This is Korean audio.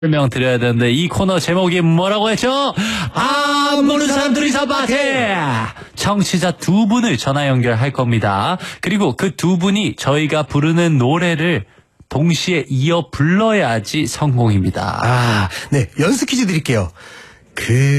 설명드려야 되는데 이 코너 제목이 뭐라고 했죠? 모르는 사람 둘이서 파티! 청취자 두 분을 전화 연결할 겁니다. 그리고 그 두 분이 저희가 부르는 노래를 동시에 이어 불러야지 성공입니다. 네, 연습 퀴즈 드릴게요.